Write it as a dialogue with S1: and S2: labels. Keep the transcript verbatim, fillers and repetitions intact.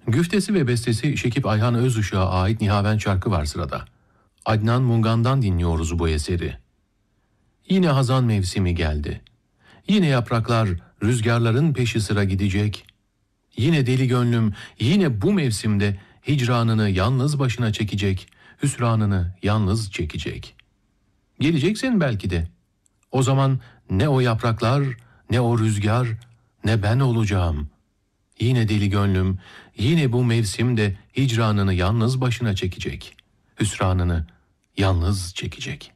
S1: Güftesi ve bestesi Şekip Ayhan Özışık'a ait Nihavent şarkı var sırada. Adnan Mungan'dan dinliyoruz bu eseri. Yine hazan mevsimi geldi. Yine yapraklar rüzgarların peşi sıra gidecek. Yine deli gönlüm yine bu mevsimde hicranını yalnız başına çekecek, hüsranını yalnız çekecek. Geleceksin belki de. O zaman ne o yapraklar, ne o rüzgar, ne ben olacağım. Yine deli gönlüm, yine bu mevsimde hicranını yalnız başına çekecek, hüsranını yalnız çekecek.